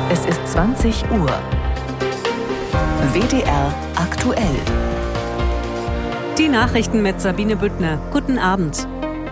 Es ist 20 Uhr. WDR aktuell. Die Nachrichten mit Sabine Büttner. Guten Abend.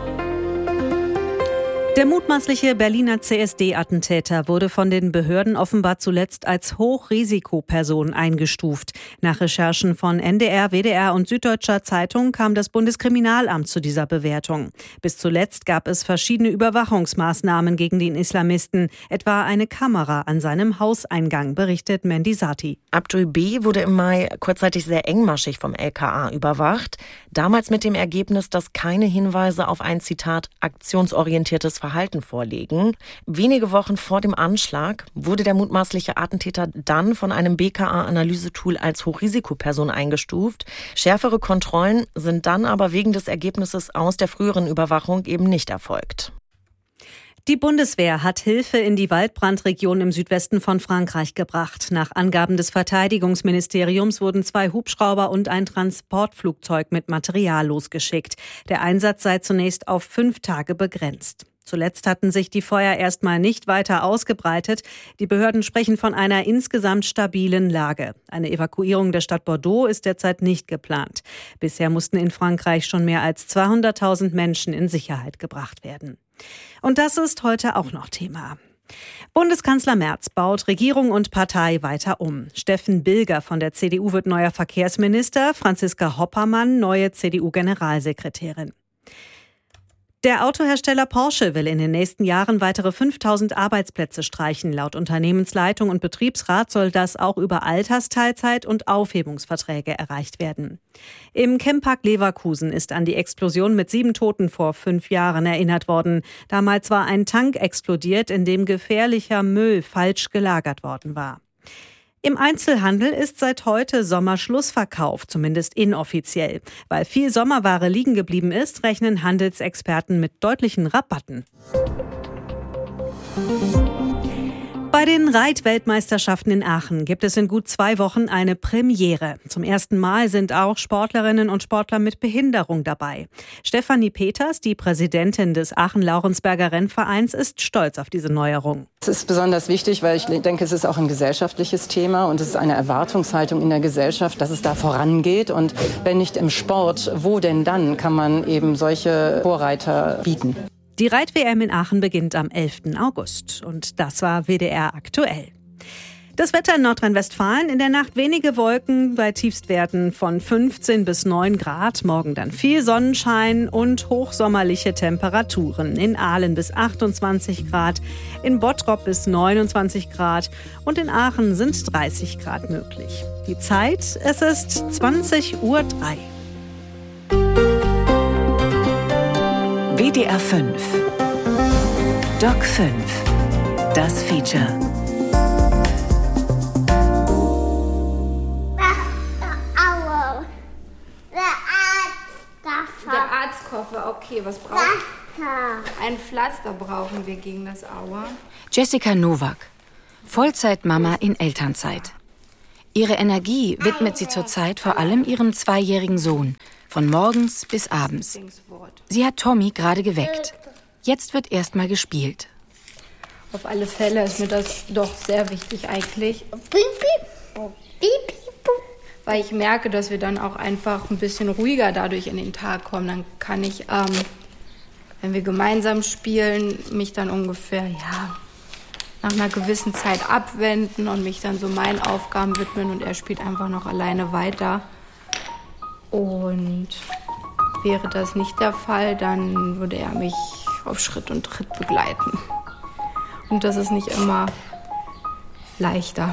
Der mutmaßliche Berliner CSD-Attentäter wurde von den Behörden offenbar zuletzt als Hochrisikoperson eingestuft. Nach Recherchen von NDR, WDR und Süddeutscher Zeitung kam das Bundeskriminalamt zu dieser Bewertung. Bis zuletzt gab es verschiedene Überwachungsmaßnahmen gegen den Islamisten, etwa eine Kamera an seinem Hauseingang, berichtet Mandy Sati. Abdul B. wurde im Mai kurzzeitig sehr engmaschig vom LKA überwacht. Damals mit dem Ergebnis, dass keine Hinweise auf ein, Zitat, aktionsorientiertes Verhalten vorliegen. Wenige Wochen vor dem Anschlag wurde der mutmaßliche Attentäter dann von einem BKA-Analysetool als Hochrisikoperson eingestuft. Schärfere Kontrollen sind dann aber wegen des Ergebnisses aus der früheren Überwachung eben nicht erfolgt. Die Bundeswehr hat Hilfe in die Waldbrandregion im Südwesten von Frankreich gebracht. Nach Angaben des Verteidigungsministeriums wurden 2 Hubschrauber und ein Transportflugzeug mit Material losgeschickt. Der Einsatz sei zunächst auf 5 Tage begrenzt. Zuletzt hatten sich die Feuer erstmal nicht weiter ausgebreitet. Die Behörden sprechen von einer insgesamt stabilen Lage. Eine Evakuierung der Stadt Bordeaux ist derzeit nicht geplant. Bisher mussten in Frankreich schon mehr als 200.000 Menschen in Sicherheit gebracht werden. Und das ist heute auch noch Thema. Bundeskanzler Merz baut Regierung und Partei weiter um. Steffen Bilger von der CDU wird neuer Verkehrsminister, Franziska Hoppermann neue CDU-Generalsekretärin. Der Autohersteller Porsche will in den nächsten Jahren weitere 5.000 Arbeitsplätze streichen. Laut Unternehmensleitung und Betriebsrat soll das auch über Altersteilzeit und Aufhebungsverträge erreicht werden. Im Chempark Leverkusen ist an die Explosion mit 7 Toten vor 5 Jahren erinnert worden. Damals war ein Tank explodiert, in dem gefährlicher Müll falsch gelagert worden war. Im Einzelhandel ist seit heute Sommerschlussverkauf, zumindest inoffiziell. Weil viel Sommerware liegen geblieben ist, rechnen Handelsexperten mit deutlichen Rabatten. Bei den Reitweltmeisterschaften in Aachen gibt es in gut 2 Wochen eine Premiere. Zum ersten Mal sind auch Sportlerinnen und Sportler mit Behinderung dabei. Stefanie Peters, die Präsidentin des Aachen-Laurensberger Rennvereins, ist stolz auf diese Neuerung. Es ist besonders wichtig, weil ich denke, es ist auch ein gesellschaftliches Thema und es ist eine Erwartungshaltung in der Gesellschaft, dass es da vorangeht. Und wenn nicht im Sport, wo denn dann kann man eben solche Vorreiter bieten? Die Reit-WM in Aachen beginnt am 11. August. Und das war WDR aktuell. Das Wetter in Nordrhein-Westfalen: in der Nacht wenige Wolken bei Tiefstwerten von 15 bis 9 Grad. Morgen dann viel Sonnenschein und hochsommerliche Temperaturen. In Aalen bis 28 Grad, in Bottrop bis 29 Grad und in Aachen sind 30 Grad möglich. Die Zeit: es ist 20:03 Uhr. WDR 5. Doc 5. Das Feature. Der Arztkoffer, okay, was brauchen wir? Ein Pflaster brauchen wir gegen das Aua. Jessica Nowak, Vollzeitmama in Elternzeit. Ihre Energie widmet sie zurzeit vor allem ihrem 2-jährigen Sohn, von morgens bis abends. Sie hat Tommy gerade geweckt. Jetzt wird erstmal gespielt. Auf alle Fälle ist mir das doch sehr wichtig eigentlich. Weil ich merke, dass wir dann auch einfach ein bisschen ruhiger dadurch in den Tag kommen. Dann kann ich, wenn wir gemeinsam spielen, mich dann ungefähr, nach einer gewissen Zeit abwenden und mich dann so meinen Aufgaben widmen und er spielt einfach noch alleine weiter. Und wäre das nicht der Fall, dann würde er mich auf Schritt und Tritt begleiten. Und das ist nicht immer leichter.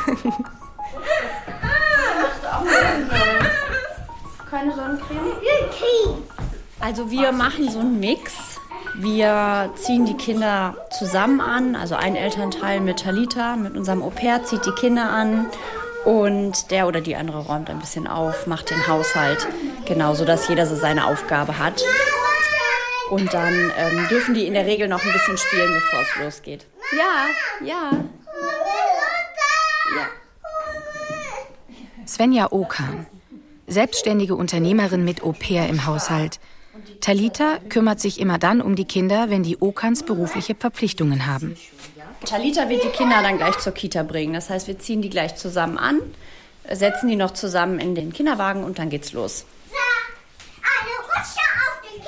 Keine Sonnencreme? Also wir machen so einen Mix. Wir ziehen die Kinder zusammen an, also ein Elternteil mit Talita, mit unserem Au-pair, zieht die Kinder an und der oder die andere räumt ein bisschen auf, macht den Haushalt, genau, sodass jeder so seine Aufgabe hat. Und dann dürfen die in der Regel noch ein bisschen spielen, bevor es losgeht. Ja. Svenja Okan, selbstständige Unternehmerin mit Au-pair im Haushalt. Talita kümmert sich immer dann um die Kinder, wenn die Okans berufliche Verpflichtungen haben. Talita wird die Kinder dann gleich zur Kita bringen. Das heißt, wir ziehen die gleich zusammen an, setzen die noch zusammen in den Kinderwagen und dann geht's los. Eine Rutsche auf den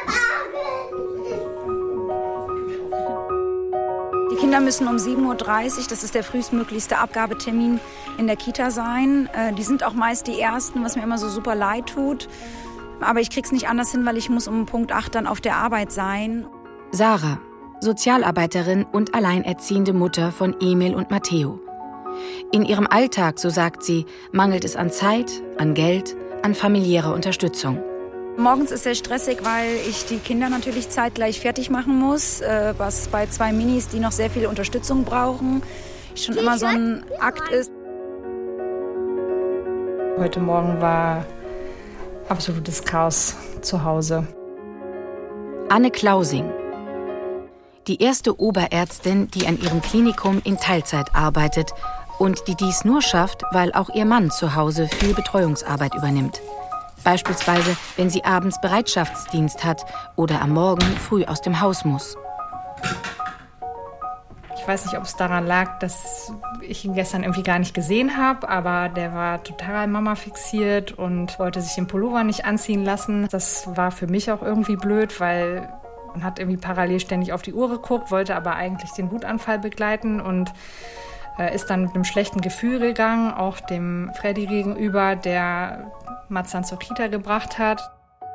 Kinderwagen! Die Kinder müssen um 7:30 Uhr, das ist der frühestmöglichste Abgabetermin, in der Kita sein. Die sind auch meist die Ersten, was mir immer so super leid tut. Aber ich krieg's nicht anders hin, weil ich muss um Punkt 8 dann auf der Arbeit sein. Sarah, Sozialarbeiterin und alleinerziehende Mutter von Emil und Matteo. In ihrem Alltag, so sagt sie, mangelt es an Zeit, an Geld, an familiärer Unterstützung. Morgens ist sehr stressig, weil ich die Kinder natürlich zeitgleich fertig machen muss, was bei 2 Minis, die noch sehr viel Unterstützung brauchen, schon immer so ein Akt ist. Heute Morgen war absolutes Chaos zu Hause. Anne Klausing, die erste Oberärztin, die an ihrem Klinikum in Teilzeit arbeitet und die dies nur schafft, weil auch ihr Mann zu Hause viel Betreuungsarbeit übernimmt. Beispielsweise, wenn sie abends Bereitschaftsdienst hat oder am Morgen früh aus dem Haus muss. Ich weiß nicht, ob es daran lag, dass ich ihn gestern irgendwie gar nicht gesehen habe, aber der war total Mama fixiert und wollte sich den Pullover nicht anziehen lassen. Das war für mich auch irgendwie blöd, weil man hat irgendwie parallel ständig auf die Uhr geguckt, wollte aber eigentlich den Wutanfall begleiten und ist dann mit einem schlechten Gefühl gegangen, auch dem Freddy gegenüber, der Marzahn zur Kita gebracht hat.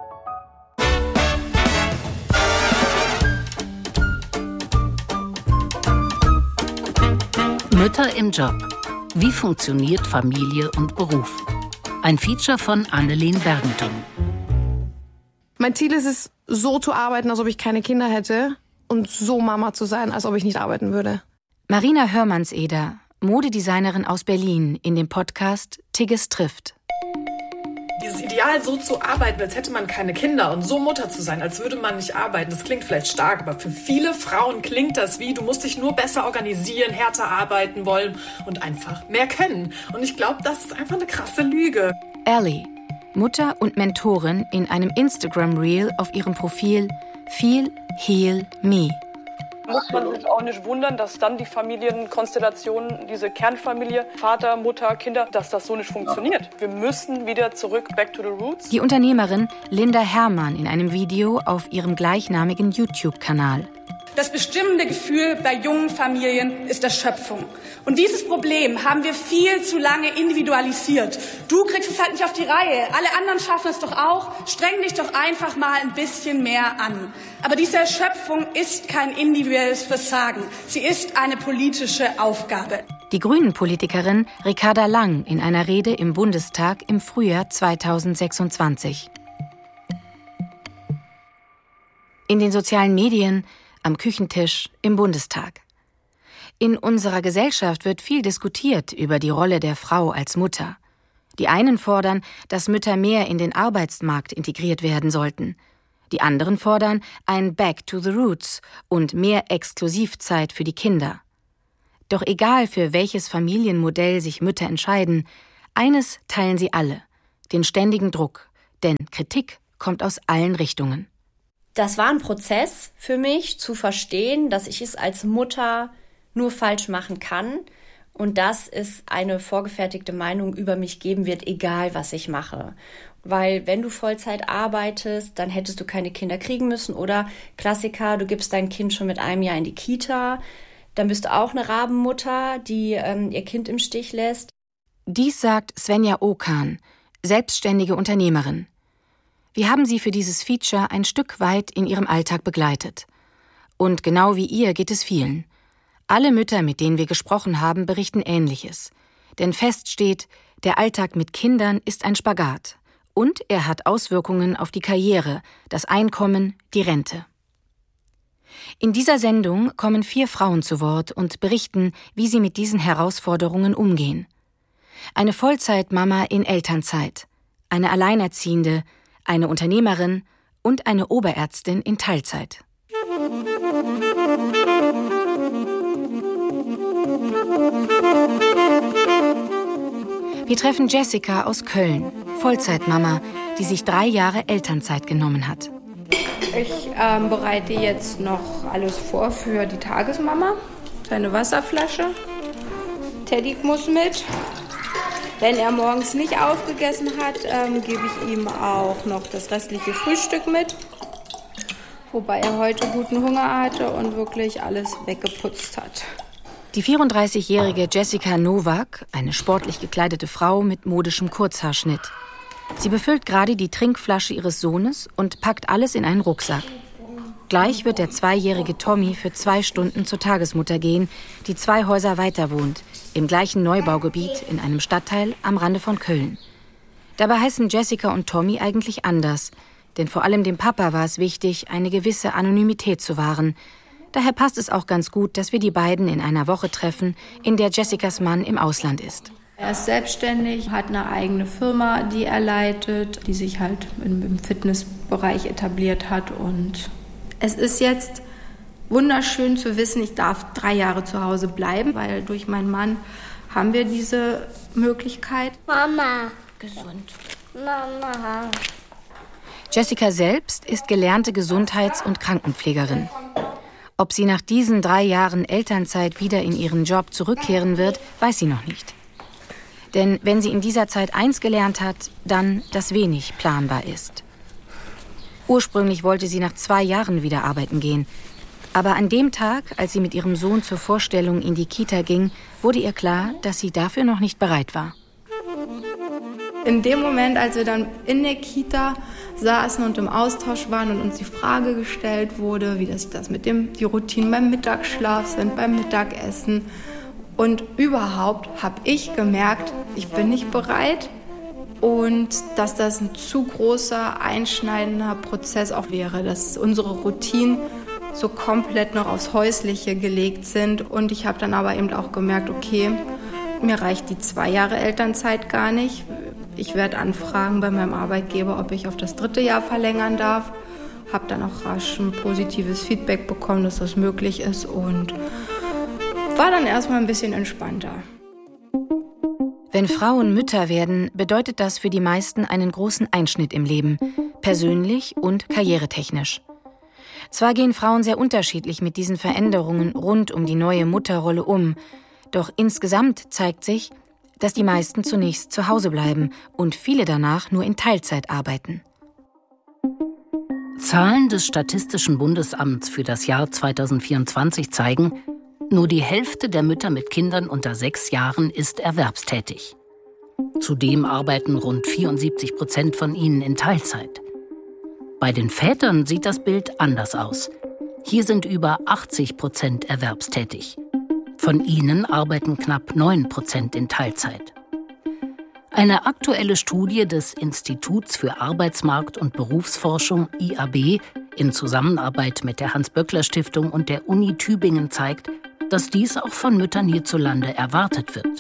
Mütter im Job. Wie funktioniert Familie und Beruf? Ein Feature von Annelien Bergentum. Mein Ziel ist es, so zu arbeiten, als ob ich keine Kinder hätte und so Mama zu sein, als ob ich nicht arbeiten würde. Marina Hörmannseder, Modedesignerin aus Berlin, in dem Podcast Tigges trifft. Dieses Ideal, so zu arbeiten, als hätte man keine Kinder und so Mutter zu sein, als würde man nicht arbeiten, das klingt vielleicht stark, aber für viele Frauen klingt das wie, du musst dich nur besser organisieren, härter arbeiten wollen und einfach mehr können. Und ich glaube, das ist einfach eine krasse Lüge. Ellie, Mutter und Mentorin, in einem Instagram-Reel auf ihrem Profil Feel, Heal, Me. Muss man sich auch nicht wundern, dass dann die Familienkonstellation, diese Kernfamilie, Vater, Mutter, Kinder, dass das so nicht funktioniert. Wir müssen wieder zurück, back to the roots. Die Unternehmerin Linda Herrmann in einem Video auf ihrem gleichnamigen YouTube-Kanal. Das bestimmende Gefühl bei jungen Familien ist Erschöpfung. Und dieses Problem haben wir viel zu lange individualisiert. Du kriegst es halt nicht auf die Reihe. Alle anderen schaffen es doch auch. Streng dich doch einfach mal ein bisschen mehr an. Aber diese Erschöpfung ist kein individuelles Versagen. Sie ist eine politische Aufgabe. Die Grünen-Politikerin Ricarda Lang in einer Rede im Bundestag im Frühjahr 2026. In den sozialen Medien, am Küchentisch, im Bundestag. In unserer Gesellschaft wird viel diskutiert über die Rolle der Frau als Mutter. Die einen fordern, dass Mütter mehr in den Arbeitsmarkt integriert werden sollten. Die anderen fordern ein Back to the Roots und mehr Exklusivzeit für die Kinder. Doch egal, für welches Familienmodell sich Mütter entscheiden, eines teilen sie alle: den ständigen Druck. Denn Kritik kommt aus allen Richtungen. Das war ein Prozess für mich, zu verstehen, dass ich es als Mutter nur falsch machen kann und dass es eine vorgefertigte Meinung über mich geben wird, egal was ich mache. Weil wenn du Vollzeit arbeitest, dann hättest du keine Kinder kriegen müssen. Oder Klassiker, du gibst dein Kind schon mit 1 Jahr in die Kita, dann bist du auch eine Rabenmutter, die ihr Kind im Stich lässt. Dies sagt Svenja Okan, selbstständige Unternehmerin. Wir haben sie für dieses Feature ein Stück weit in ihrem Alltag begleitet. Und genau wie ihr geht es vielen. Alle Mütter, mit denen wir gesprochen haben, berichten Ähnliches. Denn fest steht, der Alltag mit Kindern ist ein Spagat. Und er hat Auswirkungen auf die Karriere, das Einkommen, die Rente. In dieser Sendung kommen 4 Frauen zu Wort und berichten, wie sie mit diesen Herausforderungen umgehen. Eine Vollzeitmama in Elternzeit, eine Alleinerziehende, eine Unternehmerin und eine Oberärztin in Teilzeit. Wir treffen Jessica aus Köln, Vollzeitmama, die sich 3 Jahre Elternzeit genommen hat. Ich bereite jetzt noch alles vor für die Tagesmama. seine Wasserflasche. Teddy muss mit. Wenn er morgens nicht aufgegessen hat, gebe ich ihm auch noch das restliche Frühstück mit. Wobei er heute guten Hunger hatte und wirklich alles weggeputzt hat. Die 34-jährige Jessica Nowak, eine sportlich gekleidete Frau mit modischem Kurzhaarschnitt. Sie befüllt gerade die Trinkflasche ihres Sohnes und packt alles in einen Rucksack. Gleich wird der 2-jährige Tommy für 2 Stunden zur Tagesmutter gehen, die 2 Häuser weiter wohnt, im gleichen Neubaugebiet in einem Stadtteil am Rande von Köln. Dabei heißen Jessica und Tommy eigentlich anders, denn vor allem dem Papa war es wichtig, eine gewisse Anonymität zu wahren. Daher passt es auch ganz gut, dass wir die beiden in einer Woche treffen, in der Jessicas Mann im Ausland ist. Er ist selbstständig, hat eine eigene Firma, die er leitet, die sich halt im Fitnessbereich etabliert hat. Und es ist jetzt wunderschön zu wissen, ich darf 3 Jahre zu Hause bleiben, weil durch meinen Mann haben wir diese Möglichkeit. Mama. Gesund. Mama. Jessica selbst ist gelernte Gesundheits- und Krankenpflegerin. Ob sie nach diesen 3 Jahren Elternzeit wieder in ihren Job zurückkehren wird, weiß sie noch nicht. Denn wenn sie in dieser Zeit eins gelernt hat, dann, dass wenig planbar ist. Ursprünglich wollte sie nach 2 Jahren wieder arbeiten gehen. Aber an dem Tag, als sie mit ihrem Sohn zur Vorstellung in die Kita ging, wurde ihr klar, dass sie dafür noch nicht bereit war. In dem Moment, als wir dann in der Kita saßen und im Austausch waren und uns die Frage gestellt wurde, wie das mit die Routinen beim Mittagsschlaf sind, beim Mittagessen. Und überhaupt habe ich gemerkt, ich bin nicht bereit und dass das ein zu großer, einschneidender Prozess auch wäre, dass unsere Routinen so komplett noch aufs Häusliche gelegt sind. Und ich habe dann aber eben auch gemerkt, okay, mir reicht die 2 Jahre Elternzeit gar nicht. Ich werde anfragen bei meinem Arbeitgeber, ob ich auf das 3. Jahr verlängern darf. Habe dann auch rasch ein positives Feedback bekommen, dass das möglich ist und war dann erstmal ein bisschen entspannter. Wenn Frauen Mütter werden, bedeutet das für die meisten einen großen Einschnitt im Leben, persönlich und karrieretechnisch. Zwar gehen Frauen sehr unterschiedlich mit diesen Veränderungen rund um die neue Mutterrolle um, doch insgesamt zeigt sich, dass die meisten zunächst zu Hause bleiben und viele danach nur in Teilzeit arbeiten. Zahlen des Statistischen Bundesamts für das Jahr 2024 zeigen, nur die Hälfte der Mütter mit Kindern unter 6 Jahren ist erwerbstätig. Zudem arbeiten rund 74% von ihnen in Teilzeit. Bei den Vätern sieht das Bild anders aus. Hier sind über 80% erwerbstätig. Von ihnen arbeiten knapp 9% in Teilzeit. Eine aktuelle Studie des Instituts für Arbeitsmarkt- und Berufsforschung IAB in Zusammenarbeit mit der Hans-Böckler-Stiftung und der Uni Tübingen zeigt, dass dies auch von Müttern hierzulande erwartet wird.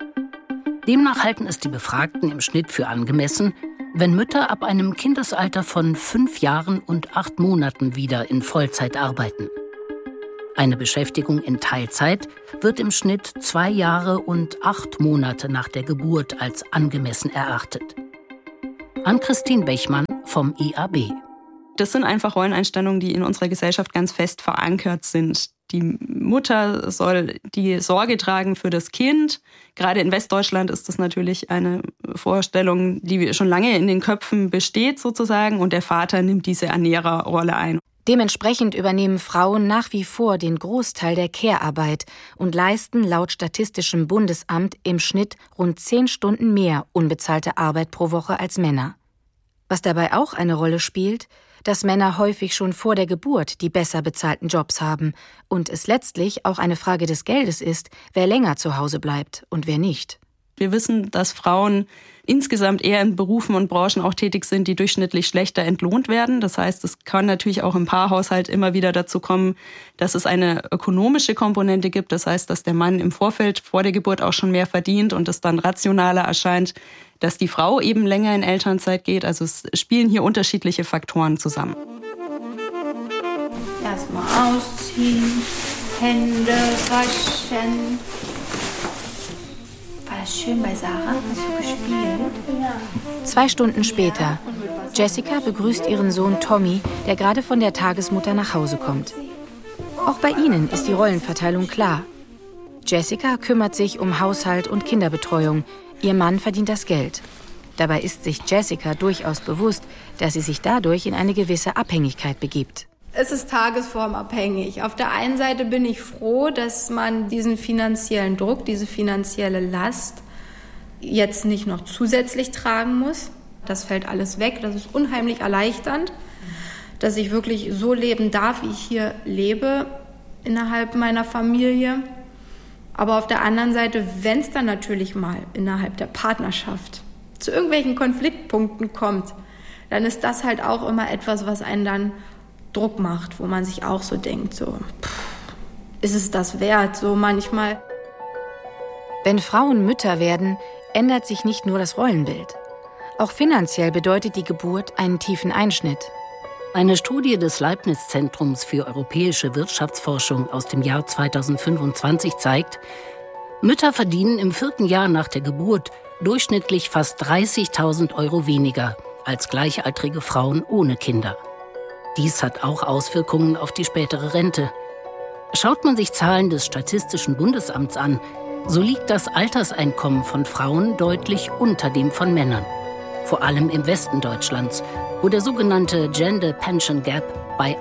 Demnach halten es die Befragten im Schnitt für angemessen, wenn Mütter ab einem Kindesalter von 5 Jahren und 8 Monaten wieder in Vollzeit arbeiten. Eine Beschäftigung in Teilzeit wird im Schnitt 2 Jahre und 8 Monate nach der Geburt als angemessen erachtet. Ann-Christine Bechmann vom IAB. Das sind einfach Rolleneinstellungen, die in unserer Gesellschaft ganz fest verankert sind. Die Mutter soll die Sorge tragen für das Kind. Gerade in Westdeutschland ist das natürlich eine Vorstellung, die schon lange in den Köpfen besteht sozusagen. Und der Vater nimmt diese Ernährerrolle ein. Dementsprechend übernehmen Frauen nach wie vor den Großteil der Care-Arbeit und leisten laut Statistischem Bundesamt im Schnitt rund 10 Stunden mehr unbezahlte Arbeit pro Woche als Männer. Was dabei auch eine Rolle spielt, dass Männer häufig schon vor der Geburt die besser bezahlten Jobs haben und es letztlich auch eine Frage des Geldes ist, wer länger zu Hause bleibt und wer nicht. Wir wissen, dass Frauen insgesamt eher in Berufen und Branchen auch tätig sind, die durchschnittlich schlechter entlohnt werden. Das heißt, es kann natürlich auch im Paarhaushalt immer wieder dazu kommen, dass es eine ökonomische Komponente gibt. Das heißt, dass der Mann im Vorfeld vor der Geburt auch schon mehr verdient und es dann rationaler erscheint, dass die Frau eben länger in Elternzeit geht. Also es spielen hier unterschiedliche Faktoren zusammen. Erstmal ausziehen, Hände waschen. War das schön bei Sarah? Hast du gespielt? Ja. 2 Stunden später. Jessica begrüßt ihren Sohn Tommy, der gerade von der Tagesmutter nach Hause kommt. Auch bei ihnen ist die Rollenverteilung klar. Jessica kümmert sich um Haushalt und Kinderbetreuung. Ihr Mann verdient das Geld. Dabei ist sich Jessica durchaus bewusst, dass sie sich dadurch in eine gewisse Abhängigkeit begibt. Es ist tagesformabhängig. Auf der einen Seite bin ich froh, dass man diesen finanziellen Druck, diese finanzielle Last jetzt nicht noch zusätzlich tragen muss. Das fällt alles weg. Das ist unheimlich erleichternd, dass ich wirklich so leben darf, wie ich hier lebe, innerhalb meiner Familie. Aber auf der anderen Seite, wenn es dann natürlich mal innerhalb der Partnerschaft zu irgendwelchen Konfliktpunkten kommt, dann ist das halt auch immer etwas, was einen dann Druck macht, wo man sich auch so denkt, so, ist es das wert, so manchmal. Wenn Frauen Mütter werden, ändert sich nicht nur das Rollenbild. Auch finanziell bedeutet die Geburt einen tiefen Einschnitt. Eine Studie des Leibniz-Zentrums für europäische Wirtschaftsforschung aus dem Jahr 2025 zeigt, Mütter verdienen im 4. Jahr nach der Geburt durchschnittlich fast 30.000 € weniger als gleichaltrige Frauen ohne Kinder. Dies hat auch Auswirkungen auf die spätere Rente. Schaut man sich Zahlen des Statistischen Bundesamts an, so liegt das Alterseinkommen von Frauen deutlich unter dem von Männern. Vor allem im Westen Deutschlands, wo der sogenannte Gender Pension Gap bei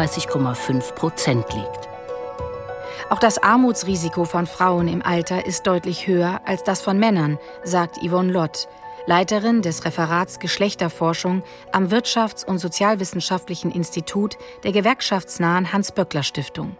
31,5% liegt. Auch das Armutsrisiko von Frauen im Alter ist deutlich höher als das von Männern, sagt Yvonne Lott, Leiterin des Referats Geschlechterforschung am Wirtschafts- und Sozialwissenschaftlichen Institut der gewerkschaftsnahen Hans-Böckler-Stiftung.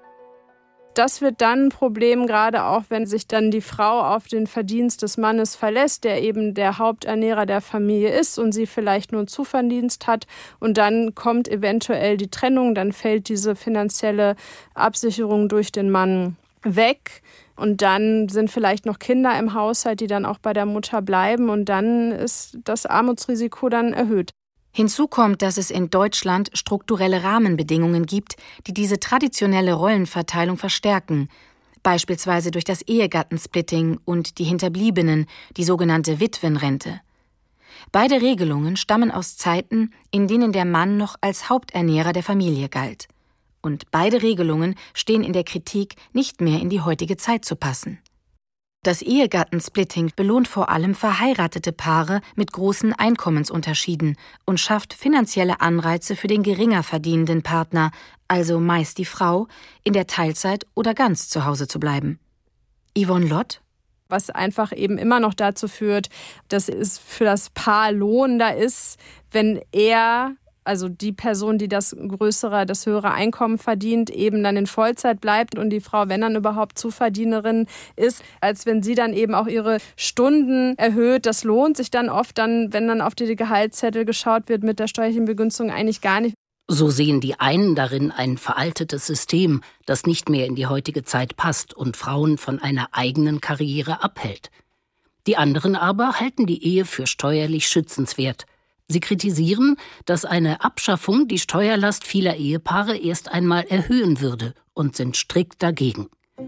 Das wird dann ein Problem, gerade auch, wenn sich dann die Frau auf den Verdienst des Mannes verlässt, der eben der Haupternährer der Familie ist und sie vielleicht nur einen Zuverdienst hat. Und dann kommt eventuell die Trennung, dann fällt diese finanzielle Absicherung durch den Mann weg. Und dann sind vielleicht noch Kinder im Haushalt, die dann auch bei der Mutter bleiben. Und dann ist das Armutsrisiko dann erhöht. Hinzu kommt, dass es in Deutschland strukturelle Rahmenbedingungen gibt, die diese traditionelle Rollenverteilung verstärken, beispielsweise durch das Ehegattensplitting und die Hinterbliebenen, die sogenannte Witwenrente. Beide Regelungen stammen aus Zeiten, in denen der Mann noch als Haupternährer der Familie galt. Und beide Regelungen stehen in der Kritik, nicht mehr in die heutige Zeit zu passen. Das Ehegattensplitting belohnt vor allem verheiratete Paare mit großen Einkommensunterschieden und schafft finanzielle Anreize für den geringer verdienenden Partner, also meist die Frau, in der Teilzeit oder ganz zu Hause zu bleiben. Yvonne Lott? Was einfach eben immer noch dazu führt, dass es für das Paar lohnender ist, wenn er, also die Person, die das höhere Einkommen verdient, eben dann in Vollzeit bleibt und die Frau, wenn dann überhaupt, Zuverdienerin ist, als wenn sie dann eben auch ihre Stunden erhöht. Das lohnt sich dann oft dann, wenn dann auf die Gehaltszettel geschaut wird, mit der steuerlichen Begünstigung eigentlich gar nicht. So sehen die einen darin ein veraltetes System, das nicht mehr in die heutige Zeit passt und Frauen von einer eigenen Karriere abhält. Die anderen aber halten die Ehe für steuerlich schützenswert. Sie kritisieren, dass eine Abschaffung die Steuerlast vieler Ehepaare erst einmal erhöhen würde und sind strikt dagegen.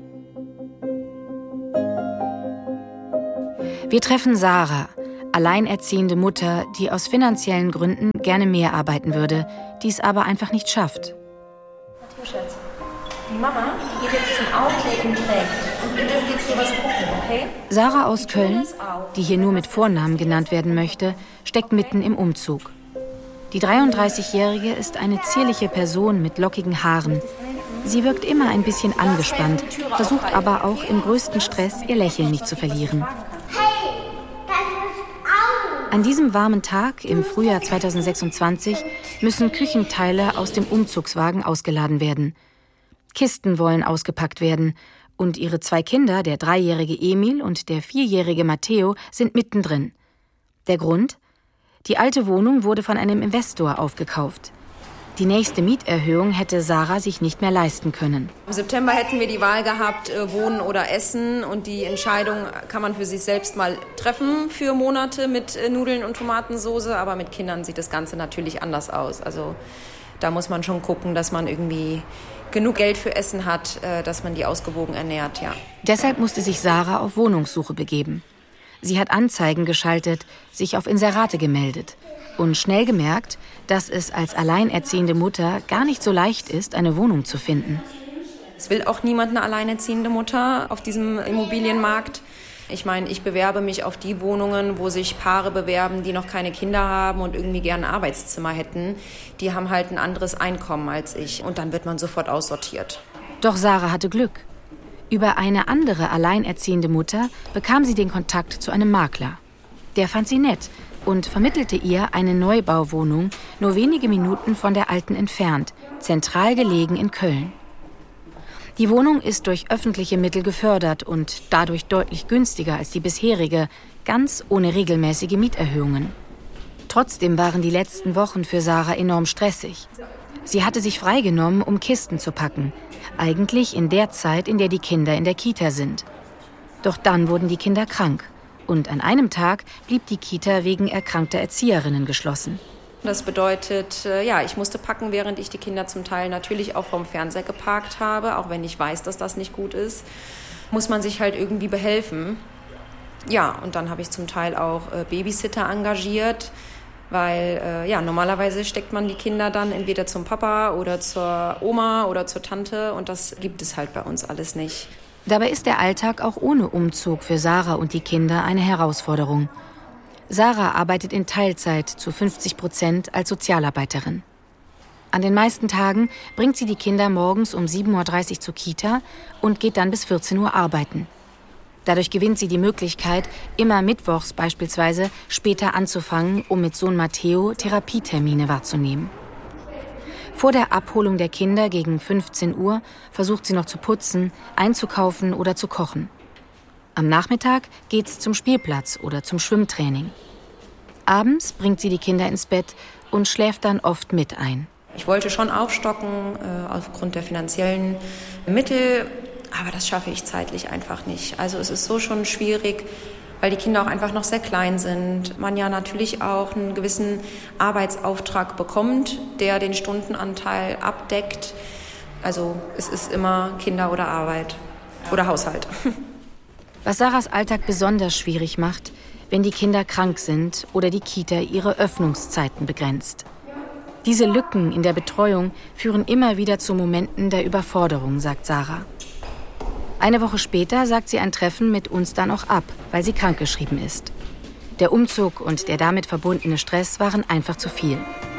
Wir treffen Sarah, alleinerziehende Mutter, die aus finanziellen Gründen gerne mehr arbeiten würde, dies aber einfach nicht schafft. Schatz, die Mama geht jetzt zum Outlet und trägt. Und ihr dürft jetzt hier was gucken, okay? Sarah aus Köln, die hier nur mit Vornamen genannt werden möchte, steckt mitten im Umzug. Die 33-Jährige ist eine zierliche Person mit lockigen Haaren. Sie wirkt immer ein bisschen angespannt, versucht aber auch im größten Stress ihr Lächeln nicht zu verlieren. An diesem warmen Tag im Frühjahr 2026 müssen Küchenteile aus dem Umzugswagen ausgeladen werden. Kisten wollen ausgepackt werden und ihre 2 Kinder, der 3-jährige Emil und der 4-jährige Matteo, sind mittendrin. Der Grund? Die alte Wohnung wurde von einem Investor aufgekauft. Die nächste Mieterhöhung hätte Sarah sich nicht mehr leisten können. Im September hätten wir die Wahl gehabt, Wohnen oder Essen. Und die Entscheidung kann man für sich selbst mal treffen für Monate mit Nudeln und Tomatensauce. Aber mit Kindern sieht das Ganze natürlich anders aus. Also da muss man schon gucken, dass man irgendwie genug Geld für Essen hat, dass man die ausgewogen ernährt, ja. Deshalb musste sich Sarah auf Wohnungssuche begeben. Sie hat Anzeigen geschaltet, sich auf Inserate gemeldet und schnell gemerkt, dass es als alleinerziehende Mutter gar nicht so leicht ist, eine Wohnung zu finden. Es will auch niemand eine alleinerziehende Mutter auf diesem Immobilienmarkt. Ich meine, ich bewerbe mich auf die Wohnungen, wo sich Paare bewerben, die noch keine Kinder haben und irgendwie gerne ein Arbeitszimmer hätten. Die haben halt ein anderes Einkommen als ich. Und dann wird man sofort aussortiert. Doch Sarah hatte Glück. Über eine andere alleinerziehende Mutter bekam sie den Kontakt zu einem Makler. Der fand sie nett und vermittelte ihr eine Neubauwohnung nur wenige Minuten von der alten entfernt, zentral gelegen in Köln. Die Wohnung ist durch öffentliche Mittel gefördert und dadurch deutlich günstiger als die bisherige, ganz ohne regelmäßige Mieterhöhungen. Trotzdem waren die letzten Wochen für Sarah enorm stressig. Sie hatte sich freigenommen, um Kisten zu packen, eigentlich in der Zeit, in der die Kinder in der Kita sind. Doch dann wurden die Kinder krank und an einem Tag blieb die Kita wegen erkrankter Erzieherinnen geschlossen. Das bedeutet, ich musste packen, während ich die Kinder zum Teil natürlich auch vorm Fernseher geparkt habe, auch wenn ich weiß, dass das nicht gut ist, muss man sich halt irgendwie behelfen. Ja, und dann habe ich zum Teil auch Babysitter engagiert, weil normalerweise steckt man die Kinder dann entweder zum Papa oder zur Oma oder zur Tante und das gibt es halt bei uns alles nicht. Dabei ist der Alltag auch ohne Umzug für Sarah und die Kinder eine Herausforderung. Sarah arbeitet in Teilzeit zu 50% als Sozialarbeiterin. An den meisten Tagen bringt sie die Kinder morgens um 7.30 Uhr zur Kita und geht dann bis 14 Uhr arbeiten. Dadurch gewinnt sie die Möglichkeit, immer mittwochs beispielsweise später anzufangen, um mit Sohn Matteo Therapietermine wahrzunehmen. Vor der Abholung der Kinder gegen 15 Uhr versucht sie noch zu putzen, einzukaufen oder zu kochen. Am Nachmittag geht's zum Spielplatz oder zum Schwimmtraining. Abends bringt sie die Kinder ins Bett und schläft dann oft mit ein. Ich wollte schon aufstocken aufgrund der finanziellen Mittel, aber das schaffe ich zeitlich einfach nicht. Also es ist so schon schwierig, weil die Kinder auch einfach noch sehr klein sind. Man ja natürlich auch einen gewissen Arbeitsauftrag bekommt, der den Stundenanteil abdeckt. Also es ist immer Kinder oder Arbeit oder Haushalt. Was Sarahs Alltag besonders schwierig macht, wenn die Kinder krank sind oder die Kita ihre Öffnungszeiten begrenzt. Diese Lücken in der Betreuung führen immer wieder zu Momenten der Überforderung, sagt Sarah. Eine Woche später sagt sie ein Treffen mit uns dann auch ab, weil sie krankgeschrieben ist. Der Umzug und der damit verbundene Stress waren einfach zu viel.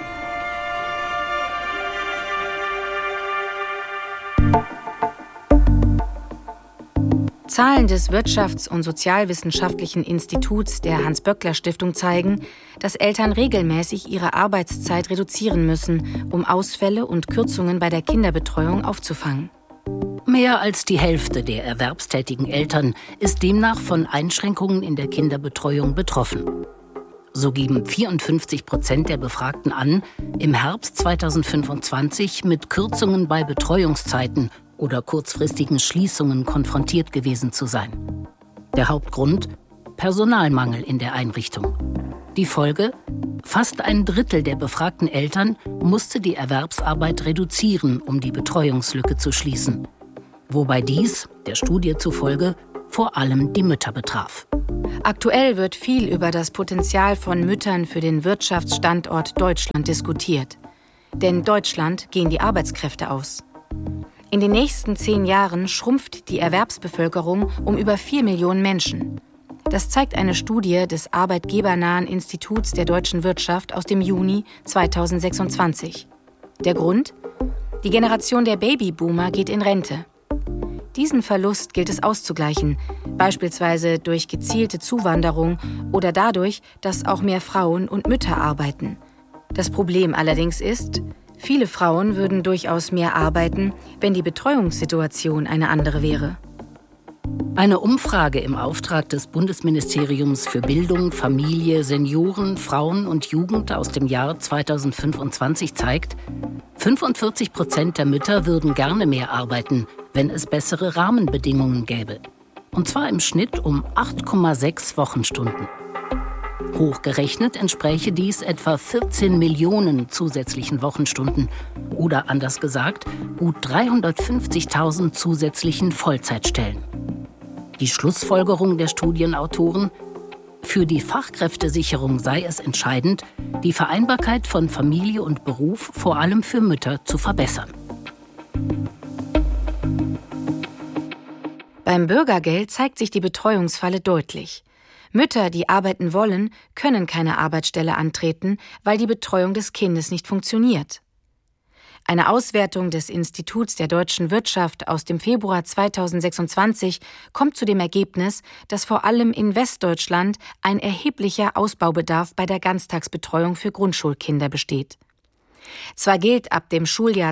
Zahlen des Wirtschafts- und Sozialwissenschaftlichen Instituts der Hans-Böckler-Stiftung zeigen, dass Eltern regelmäßig ihre Arbeitszeit reduzieren müssen, um Ausfälle und Kürzungen bei der Kinderbetreuung aufzufangen. Mehr als die Hälfte der erwerbstätigen Eltern ist demnach von Einschränkungen in der Kinderbetreuung betroffen. So geben 54% der Befragten an, im Herbst 2025 mit Kürzungen bei Betreuungszeiten oder kurzfristigen Schließungen konfrontiert gewesen zu sein. Der Hauptgrund? Personalmangel in der Einrichtung. Die Folge? Fast ein Drittel der befragten Eltern musste die Erwerbsarbeit reduzieren, um die Betreuungslücke zu schließen. Wobei dies, der Studie zufolge, vor allem die Mütter betraf. Aktuell wird viel über das Potenzial von Müttern für den Wirtschaftsstandort Deutschland diskutiert. Denn Deutschland gehen die Arbeitskräfte aus. In den nächsten 10 Jahren schrumpft die Erwerbsbevölkerung um über 4 Millionen Menschen. Das zeigt eine Studie des arbeitgebernahen Instituts der deutschen Wirtschaft aus dem Juni 2026. Der Grund? Die Generation der Babyboomer geht in Rente. Diesen Verlust gilt es auszugleichen, beispielsweise durch gezielte Zuwanderung oder dadurch, dass auch mehr Frauen und Mütter arbeiten. Das Problem allerdings ist, viele Frauen würden durchaus mehr arbeiten, wenn die Betreuungssituation eine andere wäre. Eine Umfrage im Auftrag des Bundesministeriums für Bildung, Familie, Senioren, Frauen und Jugend aus dem Jahr 2025 zeigt, 45% der Mütter würden gerne mehr arbeiten, wenn es bessere Rahmenbedingungen gäbe. Und zwar im Schnitt um 8,6 Wochenstunden. Hochgerechnet entspräche dies etwa 14 Millionen zusätzlichen Wochenstunden oder anders gesagt, gut 350.000 zusätzlichen Vollzeitstellen. Die Schlussfolgerung der Studienautoren: Für die Fachkräftesicherung sei es entscheidend, die Vereinbarkeit von Familie und Beruf vor allem für Mütter zu verbessern. Beim Bürgergeld zeigt sich die Betreuungsfalle deutlich. Mütter, die arbeiten wollen, können keine Arbeitsstelle antreten, weil die Betreuung des Kindes nicht funktioniert. Eine Auswertung des Instituts der deutschen Wirtschaft aus dem Februar 2026 kommt zu dem Ergebnis, dass vor allem in Westdeutschland ein erheblicher Ausbaubedarf bei der Ganztagsbetreuung für Grundschulkinder besteht. Zwar gilt ab dem Schuljahr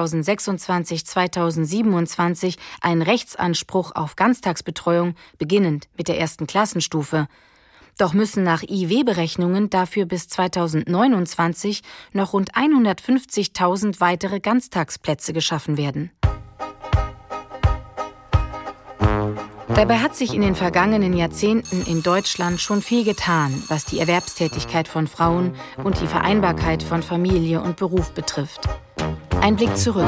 2026/2027 ein Rechtsanspruch auf Ganztagsbetreuung, beginnend mit der 1. Klassenstufe. Doch müssen nach IW-Berechnungen dafür bis 2029 noch rund 150.000 weitere Ganztagsplätze geschaffen werden. Dabei hat sich in den vergangenen Jahrzehnten in Deutschland schon viel getan, was die Erwerbstätigkeit von Frauen und die Vereinbarkeit von Familie und Beruf betrifft. Ein Blick zurück.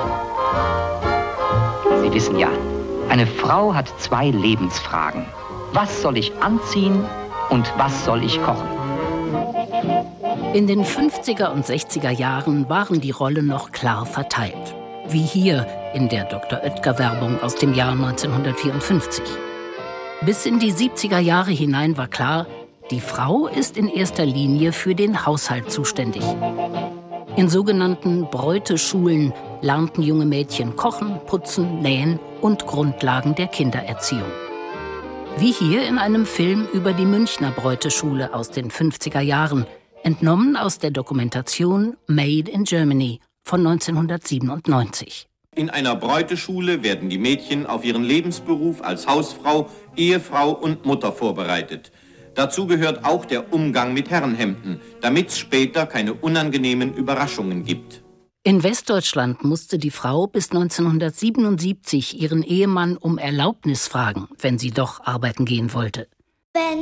Sie wissen ja, eine Frau hat 2 Lebensfragen. Was soll ich anziehen und was soll ich kochen? In den 50er und 60er Jahren waren die Rollen noch klar verteilt. Wie hier in der Dr. Oetker-Werbung aus dem Jahr 1954. Bis in die 70er Jahre hinein war klar, die Frau ist in erster Linie für den Haushalt zuständig. In sogenannten Bräuteschulen lernten junge Mädchen kochen, putzen, nähen und Grundlagen der Kindererziehung. Wie hier in einem Film über die Münchner Bräuteschule aus den 50er Jahren, entnommen aus der Dokumentation Made in Germany von 1997. In einer Bräuteschule werden die Mädchen auf ihren Lebensberuf als Hausfrau, Ehefrau und Mutter vorbereitet. Dazu gehört auch der Umgang mit Herrenhemden, damit es später keine unangenehmen Überraschungen gibt. In Westdeutschland musste die Frau bis 1977 ihren Ehemann um Erlaubnis fragen, wenn sie doch arbeiten gehen wollte. Wenn